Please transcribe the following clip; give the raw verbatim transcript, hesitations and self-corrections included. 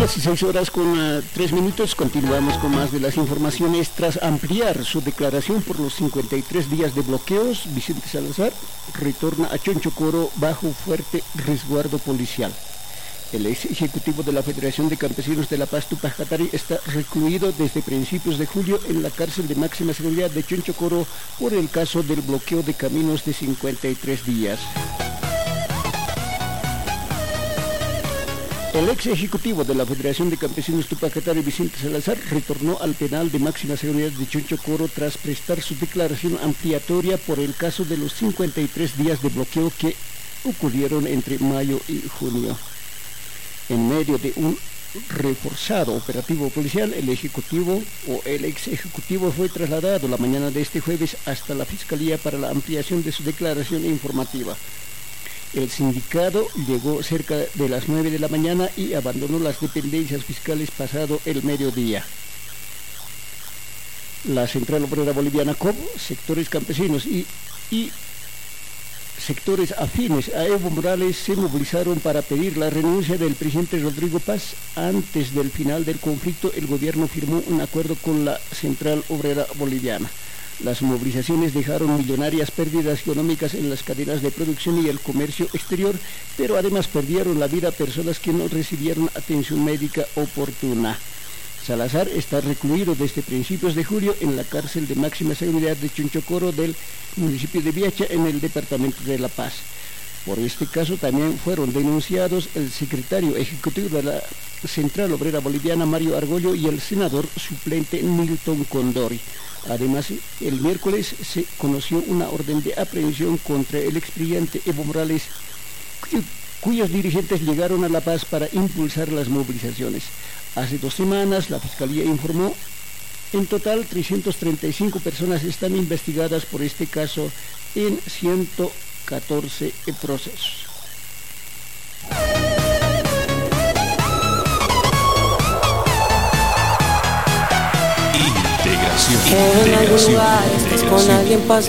dieciséis horas con uh, tres minutos, continuamos con más de las informaciones. Tras ampliar su declaración por los cincuenta y tres días de bloqueos, Vicente Salazar retorna a Chonchocoro bajo fuerte resguardo policial. El ex ejecutivo de la Federación de Campesinos de La Paz, Túpac Katari, está recluido desde principios de julio en la cárcel de máxima seguridad de Chonchocoro por el caso del bloqueo de caminos de cincuenta y tres días. El ex ejecutivo de la Federación de Campesinos Túpac Katari, Vicente Salazar, retornó al penal de máxima seguridad de Chonchocoro tras prestar su declaración ampliatoria por el caso de los cincuenta y tres días de bloqueo que ocurrieron entre mayo y junio. En medio de un reforzado operativo policial, el ejecutivo o el ex ejecutivo fue trasladado la mañana de este jueves hasta la Fiscalía para la ampliación de su declaración informativa. El sindicado llegó cerca de las nueve de la mañana y abandonó las dependencias fiscales pasado el mediodía. La Central Obrera Boliviana C O B, sectores campesinos y, y sectores afines a Evo Morales se movilizaron para pedir la renuncia del presidente Rodrigo Paz. Antes del final del conflicto, el gobierno firmó un acuerdo con la Central Obrera Boliviana. Las movilizaciones dejaron millonarias pérdidas económicas en las cadenas de producción y el comercio exterior, pero además perdieron la vida personas que no recibieron atención médica oportuna. Salazar está recluido desde principios de julio en la cárcel de máxima seguridad de Chonchocoro del municipio de Viacha, en el departamento de La Paz. Por este caso también fueron denunciados el secretario ejecutivo de la Central Obrera Boliviana, Mario Argollo, y el senador suplente Milton Condori. Además, el miércoles se conoció una orden de aprehensión contra el expresidente Evo Morales, cuyo, cuyos dirigentes llegaron a La Paz para impulsar las movilizaciones. Hace dos semanas, la Fiscalía informó, en total trescientas treinta y cinco personas están investigadas por este caso en ciento catorce procesos. Integración, integración, integración.